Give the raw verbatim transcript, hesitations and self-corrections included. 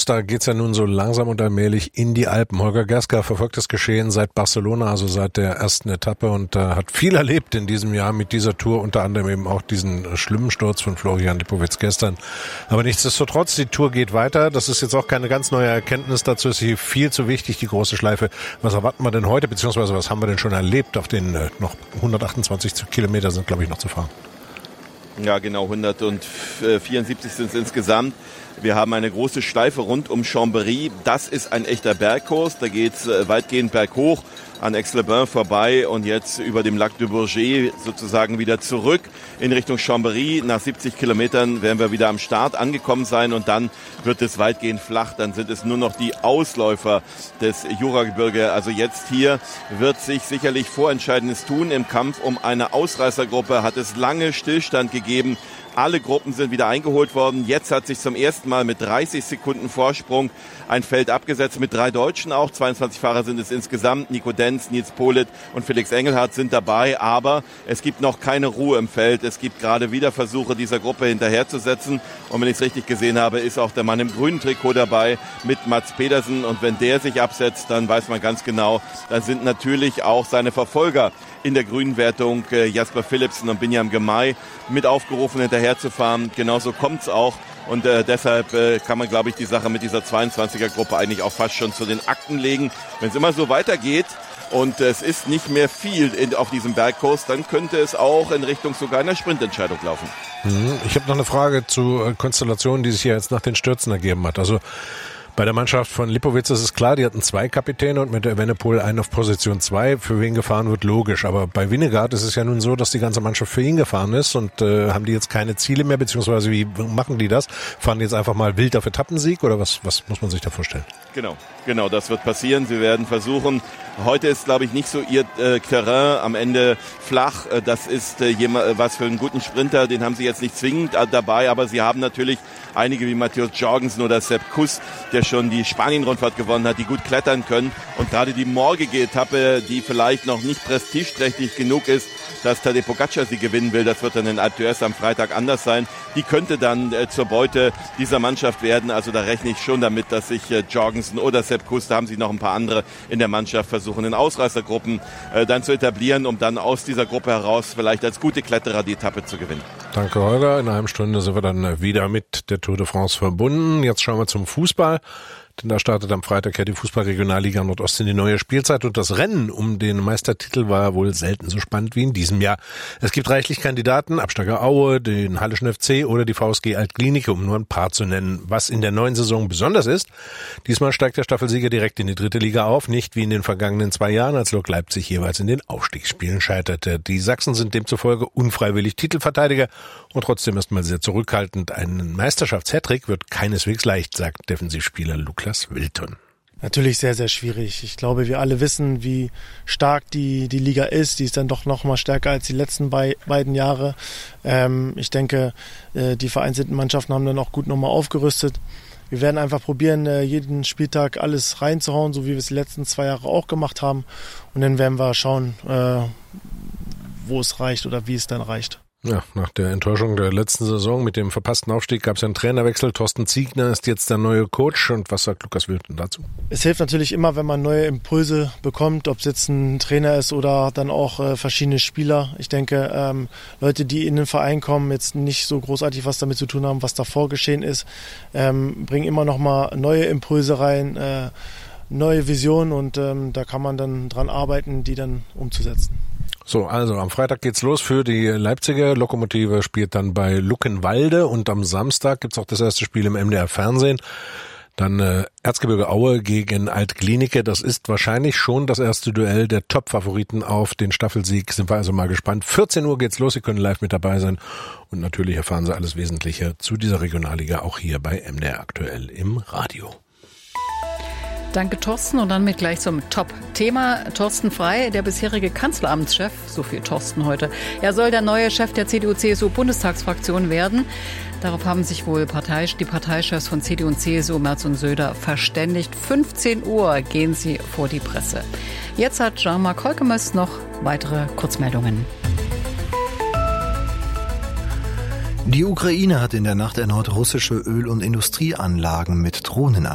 da geht's ja nun so langsam und allmählich in die Alpen. Holger Gerska verfolgt das Geschehen seit Barcelona, also seit der ersten Etappe und äh, hat viel erlebt in diesem Jahr mit dieser Tour, unter anderem eben auch diesen schlimmen Sturz von Florian Lipowitz gestern. Aber nichtsdestotrotz, die Tour geht weiter. Das ist jetzt auch keine ganz neue Erkenntnis. Dazu ist sie viel zu wichtig, die große Schleife. Was erwarten wir denn heute, beziehungsweise was haben wir denn schon erlebt? Auf den äh, noch hundertachtundzwanzig Kilometer sind, glaube ich, noch zu fahren. Ja, genau, hundertvierundsiebzig sind es insgesamt. Wir haben eine große Schleife rund um Chambéry. Das ist ein echter Bergkurs. Da geht es äh, weitgehend berghoch an Aix-les-Bains vorbei und jetzt über dem Lac de Bourget sozusagen wieder zurück in Richtung Chambéry. Nach siebzig Kilometern werden wir wieder am Start angekommen sein und dann wird es weitgehend flach. Dann sind es nur noch die Ausläufer des Juragebirge. Also jetzt hier wird sich sicherlich Vorentscheidendes tun. Im Kampf um eine Ausreißergruppe hat es lange Stillstand gegeben. Alle Gruppen sind wieder eingeholt worden. Jetzt hat sich zum ersten Mal mit dreißig Sekunden Vorsprung ein Feld abgesetzt, mit drei Deutschen auch. zweiundzwanzig Fahrer sind es insgesamt. Nico Denz, Nils Politt und Felix Engelhardt sind dabei. Aber es gibt noch keine Ruhe im Feld. Es gibt gerade wieder Versuche, dieser Gruppe hinterherzusetzen. Und wenn ich es richtig gesehen habe, ist auch der Mann im grünen Trikot dabei mit Mats Pedersen. Und wenn der sich absetzt, dann weiß man ganz genau, dann sind natürlich auch seine Verfolger in der grünen Wertung, äh, Jasper Philipsen und Binyam Girmay, mit aufgerufen, hinterher zu fahren. Genauso kommt's auch. Und äh, deshalb äh, kann man, glaube ich, die Sache mit dieser zweiundzwanziger-Gruppe eigentlich auch fast schon zu den Akten legen. Wenn es immer so weitergeht und äh, es ist nicht mehr viel in, auf diesem Bergkurs, dann könnte es auch in Richtung sogar einer Sprintentscheidung laufen. Ich habe noch eine Frage zu äh, Konstellationen, die sich hier jetzt nach den Stürzen ergeben hat. Also bei der Mannschaft von Lipowitz ist es klar, die hatten zwei Kapitäne und mit der Evenepoel einen auf Position zwei. Für wen gefahren wird, logisch. Aber bei Vingegaard ist es ja nun so, dass die ganze Mannschaft für ihn gefahren ist und äh, haben die jetzt keine Ziele mehr, beziehungsweise wie machen die das? Fahren die jetzt einfach mal wild auf Etappensieg oder was, was muss man sich da vorstellen? Genau, genau, das wird passieren. Sie werden versuchen, heute ist, glaube ich, nicht so ihr äh, Terrain am Ende flach. Äh, das ist äh, jemand, was für einen guten Sprinter, den haben sie jetzt nicht zwingend äh, dabei, aber sie haben natürlich einige wie Mathieu Jorgensen oder Sepp Kuss, der schon die Spanien-Rundfahrt gewonnen hat, die gut klettern können. Und gerade die morgige Etappe, die vielleicht noch nicht prestigeträchtig genug ist, dass Tadej Pogačar sie gewinnen will, das wird dann in Alpe d'Huez am Freitag anders sein. Die könnte dann äh, zur Beute dieser Mannschaft werden. Also da rechne ich schon damit, dass sich äh, Jorgensen oder Sepp Kuss, da haben sie noch ein paar andere in der Mannschaft, versuchen in Ausreißergruppen äh, dann zu etablieren, um dann aus dieser Gruppe heraus vielleicht als gute Kletterer die Etappe zu gewinnen. Danke, Holger. In einer halben Stunde sind wir dann wieder mit der Tour de France verbunden. Jetzt schauen wir zum Fußball. Denn da startet am Freitag ja die Fußballregionalliga Nordost in die neue Spielzeit und das Rennen um den Meistertitel war wohl selten so spannend wie in diesem Jahr. Es gibt reichlich Kandidaten, Absteiger Aue, den Halleschen F C oder die V S G Altklinike, um nur ein paar zu nennen. Was in der neuen Saison besonders ist, diesmal steigt der Staffelsieger direkt in die dritte Liga auf, nicht wie in den vergangenen zwei Jahren, als Lok Leipzig jeweils in den Aufstiegsspielen scheiterte. Die Sachsen sind demzufolge unfreiwillig Titelverteidiger und trotzdem erstmal sehr zurückhaltend. Ein Meisterschafts-Hattrick wird keineswegs leicht, sagt Defensivspieler Lukas Wilton. Natürlich sehr, sehr schwierig. Ich glaube, wir alle wissen, wie stark die, die Liga ist. Die ist dann doch noch mal stärker als die letzten bei, beiden Jahre. Ähm, ich denke, äh, die vereinzelten Mannschaften haben dann auch gut nochmal aufgerüstet. Wir werden einfach probieren, äh, jeden Spieltag alles reinzuhauen, so wie wir es die letzten zwei Jahre auch gemacht haben. Und dann werden wir schauen, äh, wo es reicht oder wie es dann reicht. Ja, nach der Enttäuschung der letzten Saison mit dem verpassten Aufstieg gab es einen Trainerwechsel. Thorsten Ziegner ist jetzt der neue Coach. Und was sagt Lukas Wilton dazu? Es hilft natürlich immer, wenn man neue Impulse bekommt, ob es jetzt ein Trainer ist oder dann auch äh, verschiedene Spieler. Ich denke, ähm, Leute, die in den Verein kommen, jetzt nicht so großartig was damit zu tun haben, was davor geschehen ist, ähm, bringen immer noch mal neue Impulse rein, äh, neue Visionen und ähm, da kann man dann dran arbeiten, die dann umzusetzen. So, also am Freitag geht's los für die Leipziger. Lokomotive spielt dann bei Luckenwalde und am Samstag gibt's auch das erste Spiel im M D R Fernsehen. Dann äh, Erzgebirge Aue gegen Altklinike. Das ist wahrscheinlich schon das erste Duell der Top-Favoriten auf den Staffelsieg. Sind wir also mal gespannt. vierzehn Uhr geht's los. Sie können live mit dabei sein. Und natürlich erfahren Sie alles Wesentliche zu dieser Regionalliga auch hier bei M D R aktuell im Radio. Danke, Thorsten. Und dann mit gleich zum Top-Thema. Thorsten Frey, der bisherige Kanzleramtschef, so viel Thorsten heute, er soll der neue Chef der C D U C S U-Bundestagsfraktion werden. Darauf haben sich wohl Partei, die Parteichefs von C D U und C S U, Merz und Söder, verständigt. fünfzehn Uhr gehen sie vor die Presse. Jetzt hat Jean-Marc Holkemes noch weitere Kurzmeldungen. Die Ukraine hat in der Nacht erneut russische Öl- und Industrieanlagen mit Drohnen